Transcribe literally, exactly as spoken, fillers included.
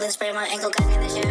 Timberland spray my ankle, got me in the chair.